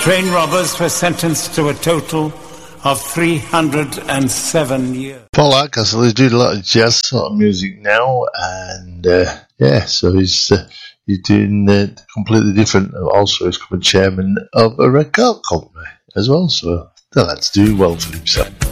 train robbers were sentenced to a total of 307 years. Paul Hardcastle is doing a lot of jazz sort of music now, and so he's doing completely different. Also, he's becoming chairman of a record company as well, so the lad's doing well for himself.